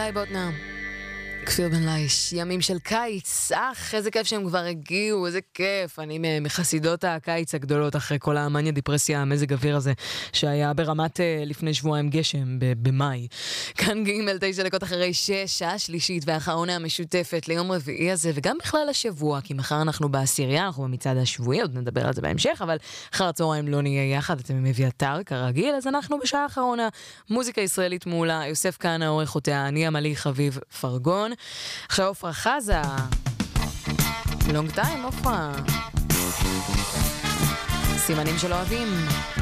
אילי בוטנר, כפיר בן לייש, ימים של קיץ, איזה כיף שהם כבר הגיעו, איזה כיף, אני מחסידות הקיץ הגדולות אחרי כל המניה דיפרסיה, המזג אוויר הזה, שהיה ברמת לפני שבועיים גשם, במאי. כאן ג' 9 דקות אחרי 6, שעה שלישית והאחרונה המשותפת ליום רביעי הזה, וגם בכלל השבוע, כי מחר אנחנו בעשירייה, אנחנו במצעד השבועי, עוד נדבר על זה בהמשך, אבל אחר הצהריים לא נהיה יחד, אתם עם אביתר כרגיל, אז אנחנו בשעה האחרונה, מוזיקה ישראלית מעולה, יוסף כהנא עורך אותה, אני עמלי חביב פרגון. עכשיו אופרה חזה, לונג טיים אופרה, סימנים של אוהבים.